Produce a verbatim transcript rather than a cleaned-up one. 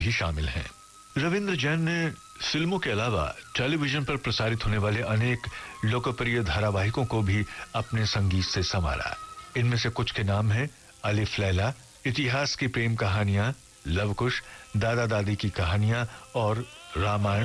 भी शामिल हैं। रविंद्र जैन ने फिल्मों के अलावा टेलीविजन पर प्रसारित होने वाले अनेक लोकप्रिय धारावाहिकों को भी अपने संगीत से संवारा। इनमें से कुछ के नाम हैं अलिफ लैला, इतिहास की प्रेम कहानियां, लव कुश, दादा दादी की कहानियां और रामायण